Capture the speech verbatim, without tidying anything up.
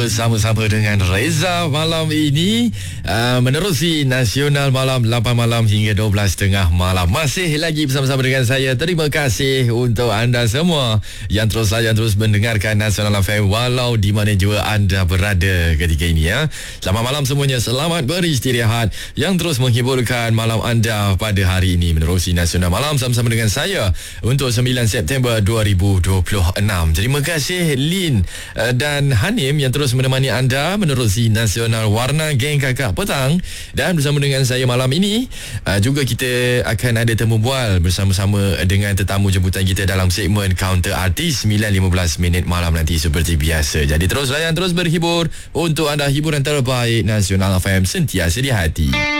bersama-sama dengan Reza malam ini uh, menerusi Nasional Malam lapan malam hingga dua belas tiga puluh malam. Masih lagi bersama-sama dengan saya. Terima kasih untuk anda semua yang terus saja terus mendengarkan Nasional F M walau di mana jua anda berada ketika ini ya. Selamat malam semuanya. Selamat beristirahat yang terus menghiburkan malam anda pada hari ini menerusi Nasional Malam sama-sama dengan saya untuk sembilan September dua ribu dua puluh enam. Terima kasih Lin uh, dan Hanim yang terus menemani anda menerusi Nasional Warna Geng Kakak Petang. Dan bersama dengan saya malam ini uh, juga kita akan ada temu bual bersama-sama dengan tetamu jemputan kita dalam segmen Counter Artis sembilan lima belas minit malam nanti seperti biasa. Jadi terus layan, terus berhibur untuk anda, hiburan terbaik Nasional F M sentiasa di hati.